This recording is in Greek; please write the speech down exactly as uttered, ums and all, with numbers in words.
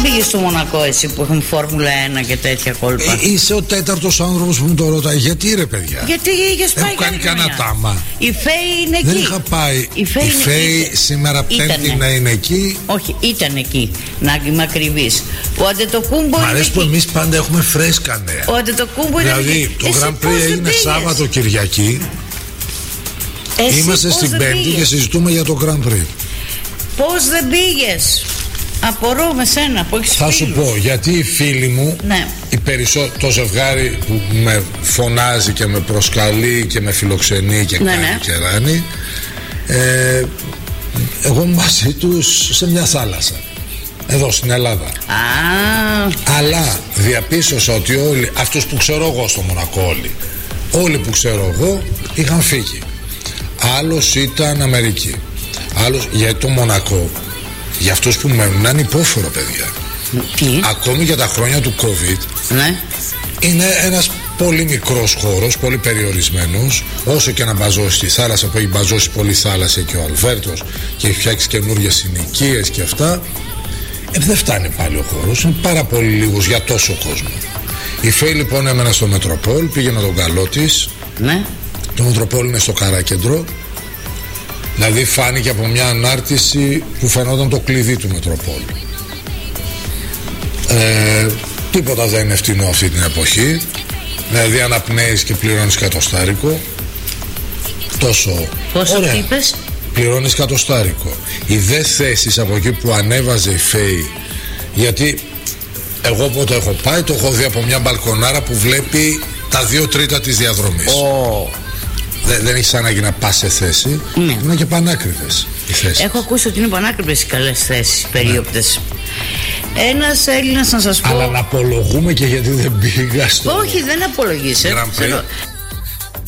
πήγες στο Μονακό εσύ που έχουν Φόρμουλα ένα και τέτοια κόλπα? Ε, είσαι ο τέταρτος άνθρωπος που μου το ρωτάει. Γιατί ρε παιδιά? Γιατί είχες πάει? Έχω κάνει κανένα τάμα. Η Φέη είναι εκεί. Δεν είχα πάει. Η Φέη, η Φέη σήμερα Πέμπτη να είναι εκεί. Όχι, ήταν εκεί. Να είμαι ακριβής. Ο Αντετοκούμπο. Μ' αρέσει που εμείς πάντα έχουμε φρέσκα νέα. Ο Αντετοκούμπο είναι δηλαδή, εκεί. Το Grand Prix έγινε Σάββατο Κυριακή. Εσύ είμαστε στην Πέμπτη πήγες? Και συζητούμε για το Grand Prix. Πώς δεν πήγες? Απορώ με σένα που έχεις Θα φίλους. σου πω, γιατί οι φίλοι μου, ναι. οι περισσό... το ζευγάρι που με φωνάζει και με προσκαλεί και με φιλοξενεί και ναι, κάνει ναι. και ράνει, ε, εγώ μαζί τους σε μια θάλασσα εδώ στην Ελλάδα. Α. Αλλά διαπίστωσα ότι όλοι αυτούς που ξέρω εγώ στο Μονακό, όλοι όλοι που ξέρω εγώ είχαν φύγει. Άλλος ήταν Αμερική, άλλος, γιατί το Μονακό για αυτούς που μένουν είναι υπόφορο, παιδιά. Τι? Ακόμη για τα χρόνια του COVID, ναι. είναι ένας πολύ μικρός χώρος, πολύ περιορισμένος. Όσο και να μπαζώσει στη θάλασσα, που έχει μπαζώσει πολύ θάλασσα και ο Αλβέρτος και έχει φτιάξει καινούργιες συνοικίες και αυτά, ε, δεν φτάνει πάλι ο χώρος. Είναι πάρα πολύ λίγος για τόσο κόσμο. Η Φέη λοιπόν έμενα στο Μετροπόλ, πήγε με τον καλό της. Ναι. Το Μετροπόλ είναι στο Καράκεντρο. Δηλαδή φάνηκε από μια ανάρτηση που φαινόταν το κλειδί του Μετροπόλ. Ε, τίποτα δεν είναι φτηνό αυτή την εποχή. Δηλαδή αναπνέεις και πληρώνεις κατοστάρικο. Τόσο. Πόσο είπες? Πληρώνεις κατοστάρικο. Οι δε θέσεις από εκεί που ανέβαζε η Φέη, γιατί εγώ πότε έχω πάει, το έχω δει από μια μπαλκονάρα που βλέπει τα δύο τρίτα της διαδρομής. Oh. Δεν, δεν έχεις ανάγκη να πας σε θέση. Ναι. Είναι και πανάκριβες οι θέσεις. Έχω ακούσει ότι είναι πανάκριβες οι καλές θέσεις, περίοπτες. Ναι. Ένας Έλληνας, να σας πω. Αλλά να απολογούμε και γιατί δεν πήγα στο. Όχι, δεν απολογείς. Grand Prix.